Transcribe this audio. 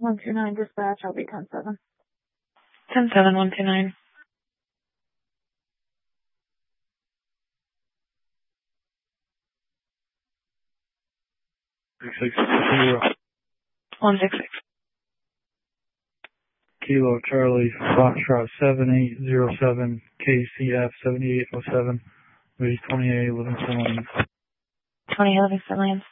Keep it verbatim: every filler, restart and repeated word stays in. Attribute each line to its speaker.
Speaker 1: one two nine dispatch, I'll be ten seven.
Speaker 2: ten seven, one two nine.
Speaker 3: six six zero.
Speaker 2: one six six.
Speaker 3: Kilo Charlie Foxtrot seven eight zero seven K C F seventy eight oh seven. Base twenty-eight Livingston Lanes.
Speaker 2: twenty Livingston Lanes.